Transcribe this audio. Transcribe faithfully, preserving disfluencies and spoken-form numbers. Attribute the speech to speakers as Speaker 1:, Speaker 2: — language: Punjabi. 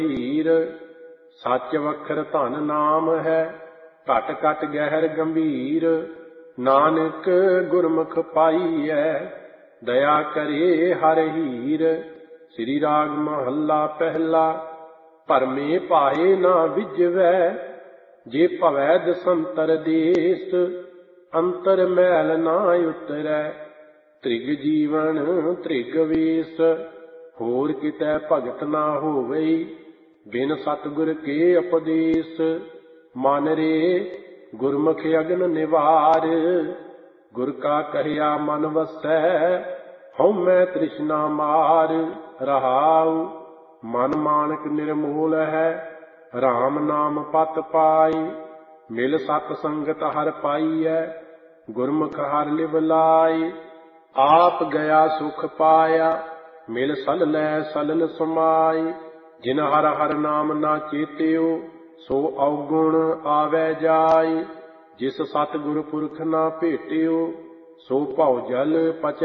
Speaker 1: ਹੀਰ। ਸੱਚ ਵਖਰ ਧਨ ਨਾਮ ਹੈ, ਘਟ ਘਟ ਗਹਿਰ ਗੰਭੀਰ। ਨਾਨਕ ਗੁਰਮੁਖ ਪਾਈਐ, ਦਇਆ ਕਰੇ ਹਰ ਹੀਰ। ਸ੍ਰੀ ਰਾਗ ਮਹੱਲਾ ਪਹਿਲਾ। ਭਰਮੇ ਭਾਏ ਨਾ ਵਿਜਵੈ, ਜੇ ਭਵੈ ਦਸੰਤਰ ਦੇਸ। ਅੰਤਰ ਮੈਲ ਨਾ ਉਤਰੈ, ਤ੍ਰਿਗ ਜੀਵਨ ਤ੍ਰਿਗ ਵੇਸ। ਹੋਰ ਕਿਤੈ ਭਗਤ ਨਾ ਹੋਵਈ, ਬਿਨ ਸਤਿਗੁਰ ਕੇ ਉਪਦੇਸ। ਮਨ ਰੇ ਗੁਰਮੁਖ ਅਗਨ ਨਿਵਾਰ, ਗੁਰ ਕਾ ਕਹਿਆ ਮਨ ਵਸੈ। ਹਉਮੈ ਤ੍ਰਿਸ਼ਨਾ ਮਾਰ, ਰਹਾਉ ਮਨ ਮਾਨਕ ਨਿਰਮੋਲ ਹੈ। ਰਾਮ ਨਾਮ ਪਤ ਪਾਈ, ਮਿਲ ਸਤ ਸੰਗਤ ਹਰ ਪਾਈਐ। ਗੁਰਮੁਖ ਹਰਿ ਲਿਵ ਲਾਇ, ਆਪ ਗਿਆ ਸੁਖ ਪਾਇਆ। ਮਿਲ ਸਲਲੈ ਸਲਲ ਸਮਾਈ, ਜਿਨ ਹਰ ਹਰ ਨਾਮ ਨਾ ਚੇਤਿਓ। ਸੋ ਔਗੁਣ ਆਵੈ ਜਾਈ, ਜਿਸ ਸਤਿਗੁਰ ਪੁਰਖ ਨਾ ਭੇਟਿਓ। ਸੋ ਭਉ ਜਲ ਪਚੈ